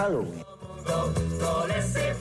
Halloween. Con ese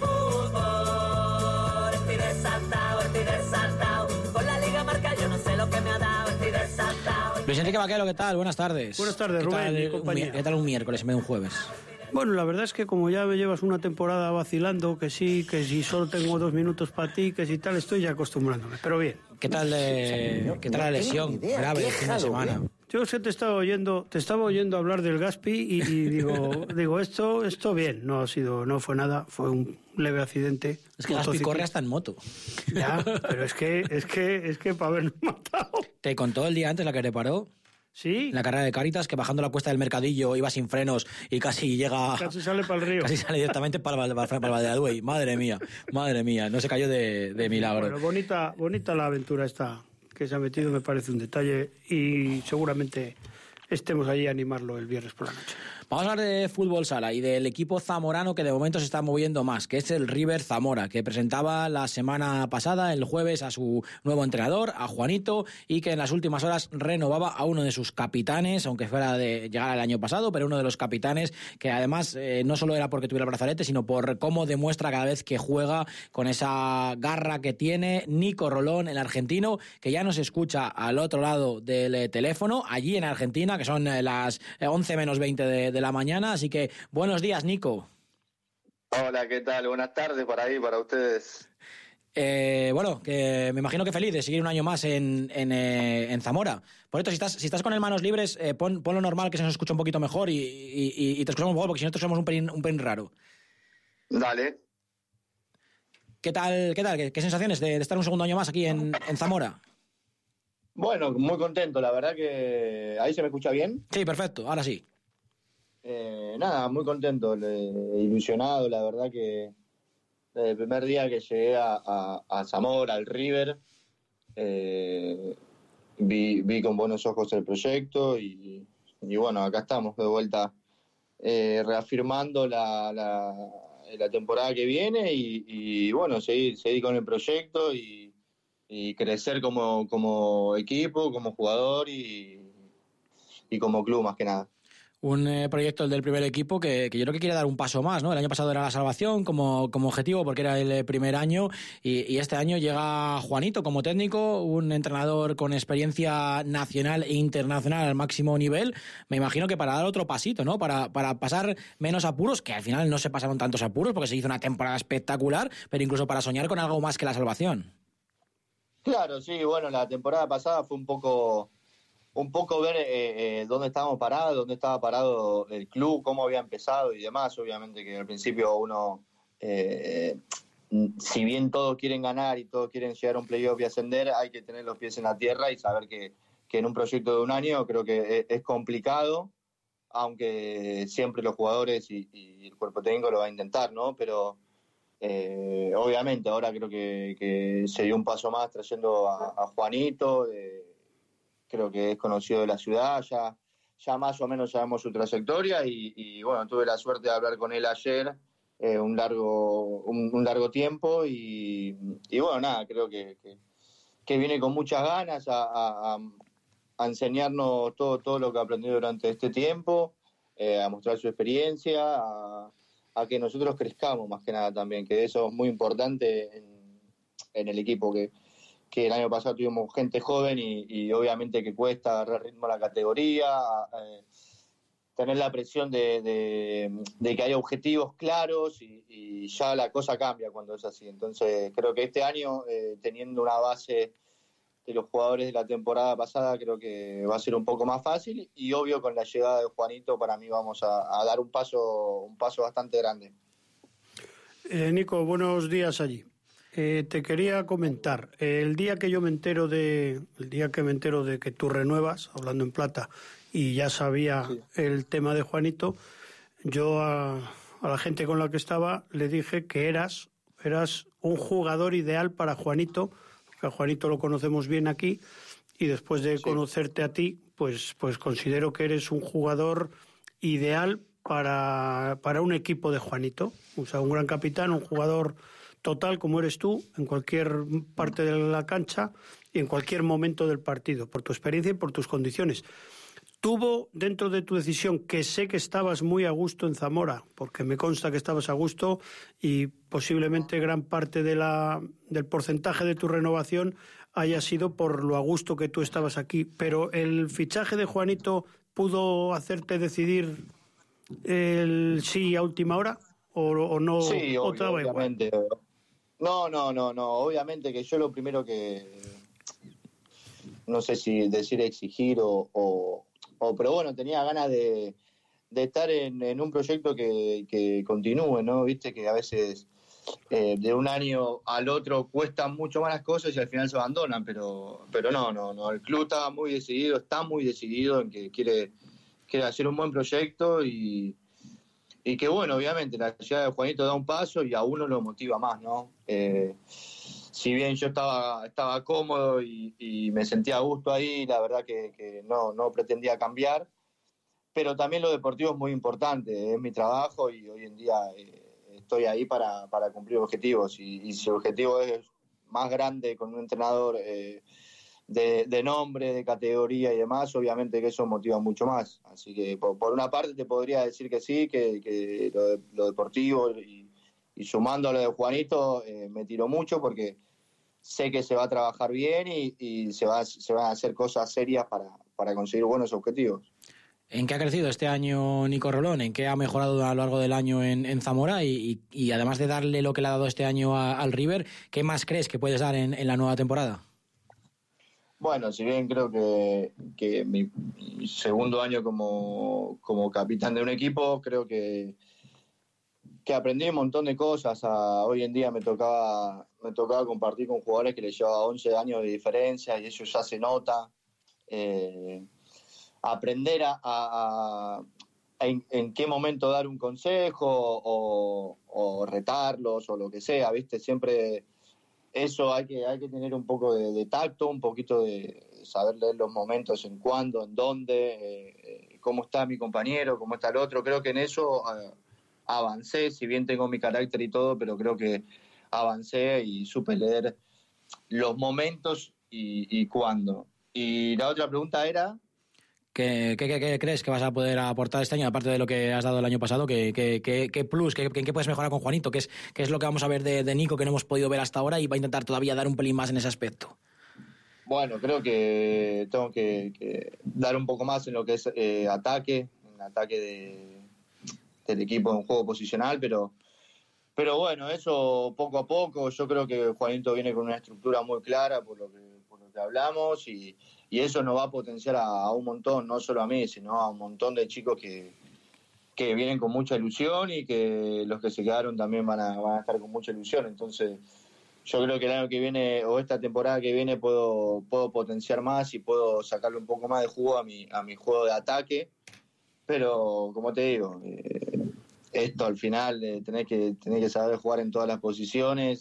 fútbol, estoy desatado, con la Liga Marca yo no sé lo que me ha dado, estoy desatado. Luis Enrique Vaquero, ¿qué tal? Buenas tardes. Buenas tardes, Rubén y compañía. ¿Qué tal un miércoles en vez de un jueves? Bueno, la verdad es que como ya me llevas una temporada vacilando, que sí, que si solo tengo 2 minutos para ti, que si tal, estoy ya acostumbrándome, pero bien. ¿Qué tal la lesión grave el fin de semana? Yo sé, te estaba oyendo hablar del Gaspi y digo esto bien, no fue nada, fue un leve accidente. Es que Gaspi corre hasta en moto. Ya, pero es que para habernos matado. ¿Te contó el día antes la que te paró? Sí. En la carrera de Cáritas, que bajando la cuesta del Mercadillo iba sin frenos y casi sale para el río. Casi sale directamente para el Valdeaduey. Madre mía, no se cayó de milagro. Bueno, bonita la aventura esta que se ha metido, me parece un detalle y seguramente estemos allí a animarlo el viernes por la noche. Vamos a hablar de fútbol sala y del equipo zamorano que de momento se está moviendo más, que es el River Zamora, que presentaba la semana pasada, el jueves, a su nuevo entrenador, a Juanito, y que en las últimas horas renovaba a uno de sus capitanes, aunque fuera de llegar el año pasado, pero uno de los capitanes que además no solo era porque tuviera el brazalete, sino por cómo demuestra cada vez que juega con esa garra que tiene. Nico Rolón, el argentino, que ya nos escucha al otro lado del teléfono, allí en Argentina, que son las 11 menos 20 de la mañana, así que buenos días, Nico. Hola, ¿qué tal? Buenas tardes para ustedes. Bueno, que me imagino que feliz de seguir un año más en Zamora. Por esto, si estás con el manos libres, pon lo normal, que se nos escucha un poquito mejor y te escuchamos mejor, porque si no, somos un pelín raro. Dale. ¿Qué tal? ¿Qué sensaciones de estar un segundo año más aquí en Zamora? Bueno, muy contento, la verdad que... ¿Ahí se me escucha bien? Sí, perfecto, ahora sí. Nada, muy contento, ilusionado, la verdad que desde el primer día que llegué a Zamora, al River, vi con buenos ojos el proyecto y bueno, acá estamos de vuelta reafirmando la temporada que viene y bueno, seguir con el proyecto y crecer como equipo, como jugador y como club más que nada. Un proyecto, el del primer equipo, que yo creo que quiere dar un paso más, ¿no? El año pasado era la salvación como objetivo porque era el primer año y este año llega Juanito como técnico, un entrenador con experiencia nacional e internacional al máximo nivel. Me imagino que para dar otro pasito, ¿no? Para pasar menos apuros, que al final no se pasaron tantos apuros porque se hizo una temporada espectacular, pero incluso para soñar con algo más que la salvación. Claro, sí, bueno, la temporada pasada fue un poco ver dónde estábamos parados, dónde estaba parado el club, cómo había empezado y demás. Obviamente que al principio uno, si bien todos quieren ganar y todos quieren llegar a un playoff y ascender, hay que tener los pies en la tierra y saber que en un proyecto de un año creo que es complicado, aunque siempre los jugadores y el cuerpo técnico lo va a intentar, ¿no? Pero obviamente ahora creo que se dio un paso más trayendo a Juanito, creo que es conocido de la ciudad, ya más o menos sabemos su trayectoria y bueno, tuve la suerte de hablar con él ayer un largo tiempo y bueno, nada, creo que viene con muchas ganas a enseñarnos todo lo que ha aprendido durante este tiempo, a mostrar su experiencia, a que nosotros crezcamos más que nada también, que eso es muy importante en el equipo, que el año pasado tuvimos gente joven y obviamente que cuesta agarrar ritmo a la categoría, tener la presión de que haya objetivos claros y ya la cosa cambia cuando es así. Entonces creo que este año, teniendo una base de los jugadores de la temporada pasada, creo que va a ser un poco más fácil y obvio con la llegada de Juanito para mí vamos a dar un paso bastante grande. Nico, buenos días allí. Te quería comentar, el día que me entero de que tú renuevas, hablando en plata, y ya sabía sí, el tema de Juanito, yo a la gente con la que estaba le dije que eras un jugador ideal para Juanito, porque a Juanito lo conocemos bien aquí, y después de conocerte a ti, pues considero que eres un jugador ideal para un equipo de Juanito, o sea, un gran capitán, un jugador total como eres tú, en cualquier parte de la cancha y en cualquier momento del partido, por tu experiencia y por tus condiciones. ¿Tuvo dentro de tu decisión, que sé que estabas muy a gusto en Zamora, porque me consta que estabas a gusto y posiblemente gran parte del porcentaje de tu renovación haya sido por lo a gusto que tú estabas aquí, pero el fichaje de Juanito pudo hacerte decidir el sí a última hora o no? Sí, ¿O te daba igual? obviamente. No, obviamente que yo lo primero que, no sé si decir exigir pero bueno, tenía ganas de estar en un proyecto que continúe, ¿no? Viste que a veces de un año al otro cuestan mucho más las cosas y al final se abandonan, pero no, el club está muy decidido en que quiere hacer un buen proyecto y que bueno, obviamente la llegada de Juanito da un paso y a uno lo motiva más, ¿no? Si bien yo estaba cómodo y me sentía a gusto ahí, la verdad que no pretendía cambiar, pero también lo deportivo es muy importante, es mi trabajo y hoy en día estoy ahí para cumplir objetivos y si el objetivo es más grande con un entrenador de nombre, de categoría y demás, obviamente que eso motiva mucho más. Así que por una parte te podría decir que sí, que lo deportivo y sumando a lo de Juanito me tiró mucho porque sé que se va a trabajar bien y se van a hacer cosas serias para conseguir buenos objetivos. ¿En qué ha crecido este año Nico Rolón? ¿En qué ha mejorado a lo largo del año en Zamora? Y además de darle lo que le ha dado este año al River, ¿qué más crees que puedes dar en la nueva temporada? Bueno, si bien creo que mi segundo año como capitán de un equipo, creo que aprendí un montón de cosas. Hoy en día me tocaba compartir con jugadores que les llevaba 11 años de diferencia y eso ya se nota. Aprender en qué momento dar un consejo o retarlos o lo que sea, ¿viste? Siempre eso hay que tener un poco de tacto, un poquito de saber leer los momentos, en cuándo, en dónde, cómo está mi compañero, cómo está el otro. Creo que en eso avancé, si bien tengo mi carácter y todo, pero creo que avancé y supe leer los momentos y cuándo. Y la otra pregunta era... ¿Qué crees que vas a poder aportar este año, aparte de lo que has dado el año pasado? ¿Qué plus, en qué puedes mejorar con Juanito? ¿Qué es lo que vamos a ver de Nico que no hemos podido ver hasta ahora y va a intentar todavía dar un pelín más en ese aspecto? Bueno, creo que tengo que dar un poco más en lo que es ataque del equipo en juego posicional, pero bueno, eso poco a poco. Yo creo que Juanito viene con una estructura muy clara por lo que hablamos y eso nos va a potenciar a un montón, no solo a mí, sino a un montón de chicos que vienen con mucha ilusión y que los que se quedaron también van a estar con mucha ilusión. Entonces yo creo que el año que viene o esta temporada que viene puedo potenciar más y puedo sacarle un poco más de jugo a mi juego de ataque, pero como te digo, esto al final tenés que saber jugar en todas las posiciones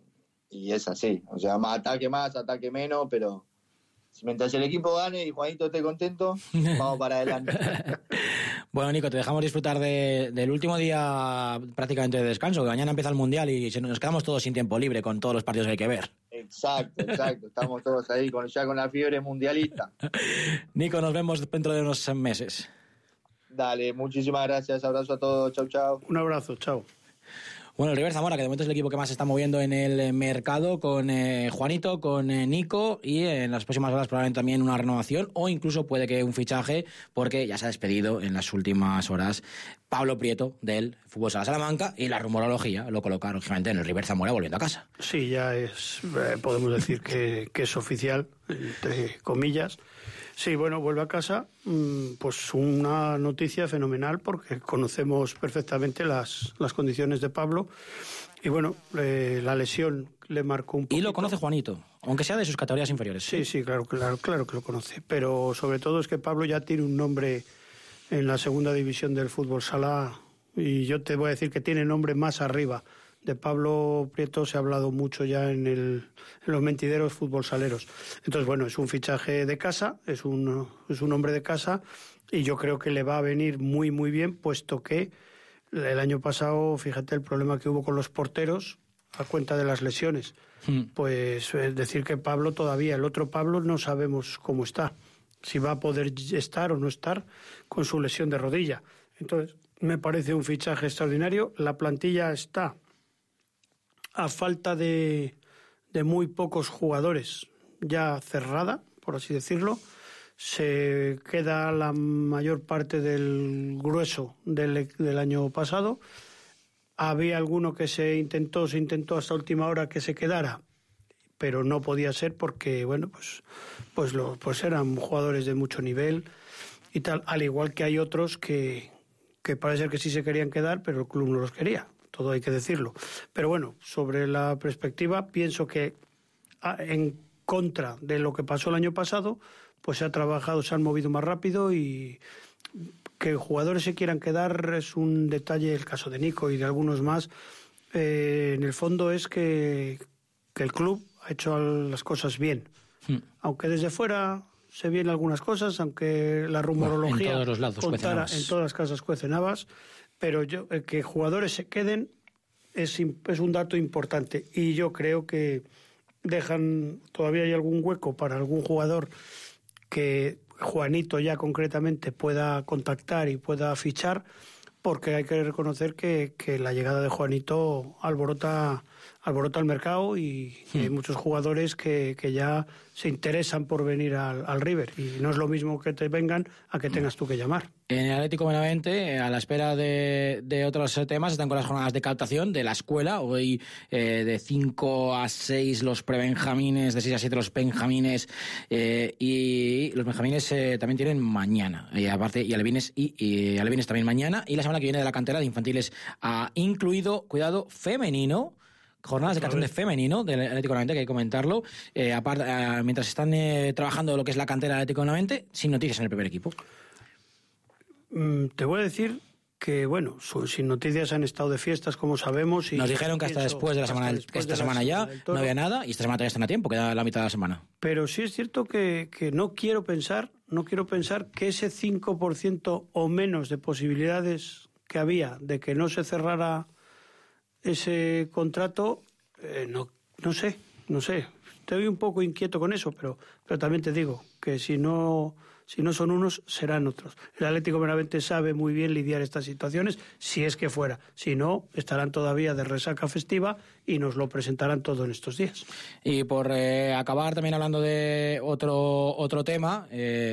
y es así, o sea, más, ataque menos, pero mientras el equipo gane y Juanito esté contento, vamos para adelante. Bueno, Nico, te dejamos disfrutar del último día prácticamente de descanso, que mañana empieza el Mundial y nos quedamos todos sin tiempo libre con todos los partidos que hay que ver. Exacto, estamos todos ahí ya con la fiebre mundialista. Nico, nos vemos dentro de unos meses. Dale, muchísimas gracias, abrazo a todos, chau. Un abrazo, chao. Bueno, el River Zamora, que de momento es el equipo que más se está moviendo en el mercado, con Juanito, con Nico, y en las próximas horas probablemente también una renovación o incluso puede que un fichaje, porque ya se ha despedido en las últimas horas Pablo Prieto del Fútbol Sala Salamanca y la rumorología lo coloca lógicamente en el River Zamora volviendo a casa. Sí, ya es, podemos decir que es oficial, entre comillas. Sí, bueno, vuelve a casa, pues una noticia fenomenal porque conocemos perfectamente las condiciones de Pablo y bueno, la lesión le marcó un poco. Y lo conoce Juanito, aunque sea de sus categorías inferiores. Sí, claro que lo conoce, pero sobre todo es que Pablo ya tiene un nombre en la segunda división del fútbol sala y yo te voy a decir que tiene nombre más arriba. De Pablo Prieto se ha hablado mucho ya en los mentideros futbolsaleros. Entonces, bueno, es un fichaje de casa, es un hombre de casa y yo creo que le va a venir muy, muy bien, puesto que el año pasado, fíjate el problema que hubo con los porteros a cuenta de las lesiones. Pues es decir que Pablo todavía, el otro Pablo no sabemos cómo está. si va a poder estar o no estar con su lesión de rodilla. Entonces, me parece un fichaje extraordinario. La plantilla está a falta de muy pocos jugadores ya cerrada, por así decirlo. Se queda la mayor parte del grueso del año pasado. Había alguno que se intentó hasta última hora que se quedara, pero no podía ser porque, bueno, pues eran jugadores de mucho nivel y tal, al igual que hay otros que parece que sí se querían quedar, pero el club no los quería, todo hay que decirlo. Pero bueno, sobre la perspectiva, pienso que en contra de lo que pasó el año pasado, pues se ha trabajado, se han movido más rápido y que jugadores se quieran quedar es un detalle, el caso de Nico y de algunos más. En el fondo es que el club ha hecho las cosas bien. Aunque desde fuera se ven algunas cosas, aunque la rumorología en todos los lados contara, en todas las casas cuecen habas, pero que jugadores se queden es un dato importante y yo creo que todavía hay algún hueco para algún jugador que Juanito ya concretamente pueda contactar y pueda fichar, porque hay que reconocer que la llegada de Juanito alborota el mercado y hay muchos jugadores que ya se interesan por venir al River y no es lo mismo que te vengan a que tengas tú que llamar. En el Atlético Benavente, a la espera de otros temas, están con las jornadas de captación de la escuela. Hoy de 5 a 6 los prebenjamines, de 6 a 7 los benjamines, y los benjamines también tienen mañana, y aparte y alevines también mañana, y la semana que viene de la cantera de infantiles ha incluido, cuidado, femenino. Jornadas de captación de femenino del Atlético Benavente, que hay que comentarlo, mientras están trabajando lo que es la cantera del Atlético Benavente, sin noticias en el primer equipo. Te voy a decir que, bueno, sin noticias han estado de fiestas, como sabemos. Y nos dijeron que hasta después de la semana, esta semana ya no había nada, y esta semana todavía están a tiempo, queda la mitad de la semana. Pero sí es cierto que no quiero pensar que ese 5% o menos de posibilidades que había de que no se cerrara ese contrato, no sé. Estoy un poco inquieto con eso, pero también te digo que si no son unos, serán otros. El Atlético Benavente sabe muy bien lidiar estas situaciones, si es que fuera. Si no, estarán todavía de resaca festiva y nos lo presentarán todo en estos días. Y por acabar también hablando de otro tema,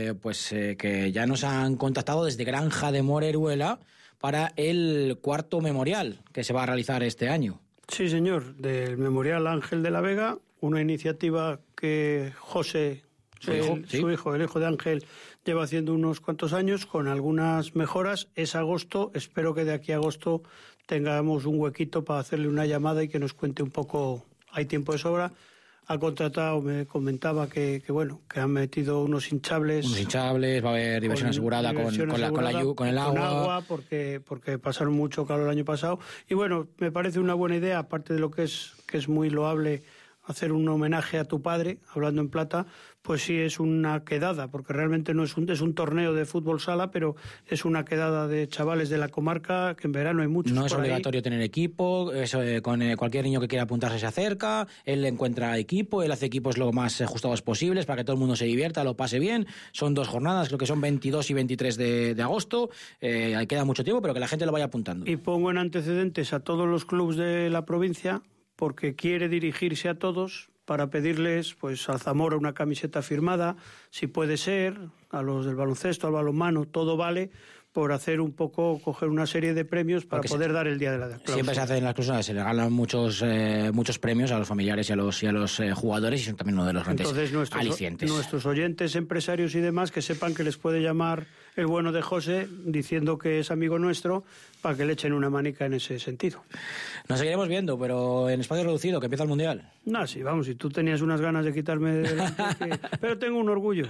que ya nos han contactado desde Granja de Moreruela para el cuarto memorial que se va a realizar este año. Sí, señor, del Memorial Ángel de la Vega, una iniciativa que José, su hijo, el hijo de Ángel, lleva haciendo unos cuantos años con algunas mejoras. Es agosto, espero que de aquí a agosto tengamos un huequito para hacerle una llamada y que nos cuente un poco, hay tiempo de sobra. Ha contratado, me comentaba que han metido unos hinchables. Va a haber diversión asegurada con el agua. Porque pasaron mucho calor el año pasado. Y bueno, me parece una buena idea, aparte de lo que es muy loable hacer un homenaje a tu padre, hablando en plata, pues sí es una quedada, porque realmente no es un torneo de fútbol sala, pero es una quedada de chavales de la comarca, que en verano hay muchos. No es obligatorio tener equipo, con cualquier niño que quiera apuntarse se acerca, él encuentra equipo, él hace equipos lo más ajustados posibles para que todo el mundo se divierta, lo pase bien. Son 2 jornadas, creo que son 22 y 23 de agosto, queda mucho tiempo, pero que la gente lo vaya apuntando. Y pongo en antecedentes a todos los clubes de la provincia, porque quiere dirigirse a todos para pedirles, pues, a Zamora una camiseta firmada, si puede ser, a los del baloncesto, al balonmano, todo vale, por hacer un poco, coger una serie de premios para poder dar el día de la clausura. Siempre se hacen las clausuras, se le regalan muchos premios a los familiares y a los jugadores, y son también uno de los grandes alicientes. Nuestros oyentes, empresarios y demás, que sepan que les puede llamar el bueno de José diciendo que es amigo nuestro, para que le echen una manica en ese sentido. Nos seguiremos viendo, pero en espacio reducido, que empieza el Mundial. No, sí, vamos, si tú tenías unas ganas de quitarme de delante, pero tengo un orgullo.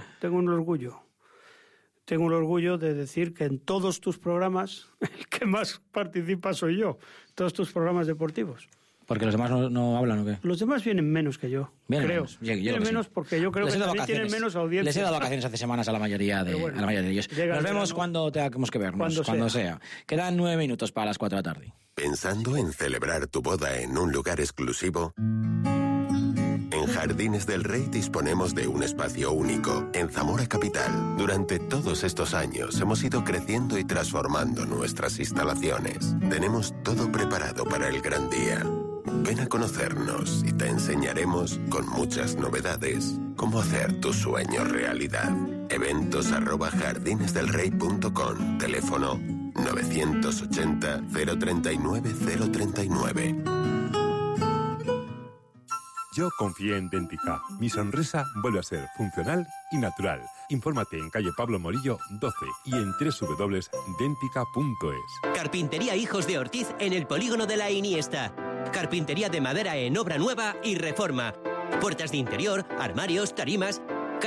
Tengo el orgullo de decir que en todos tus programas, el que más participa soy yo, todos tus programas deportivos. ¿Porque los demás no hablan o qué? Los demás vienen menos que yo, creo. Vienen menos sí. Porque yo creo que también tienen menos audiencia. Les he dado vacaciones hace semanas a la mayoría de ellos. Nos vemos cuando tengamos que vernos, cuando sea. Quedan 9 minutos para las 4 de la tarde. ¿Pensando en celebrar tu boda en un lugar exclusivo? En Jardines del Rey disponemos de un espacio único en Zamora Capital. Durante todos estos años hemos ido creciendo y transformando nuestras instalaciones. Tenemos todo preparado para el gran día. Ven a conocernos y te enseñaremos, con muchas novedades, cómo hacer tu sueño realidad. Eventos@jardinesdelrey.com. Teléfono 980 039 039. Yo confié en Dentica. Mi sonrisa vuelve a ser funcional y natural. Infórmate en calle Pablo Morillo 12 y en www.dentica.es. Carpintería Hijos de Ortiz en el polígono de la Iniesta. Carpintería de madera en obra nueva y reforma. Puertas de interior, armarios, tarimas.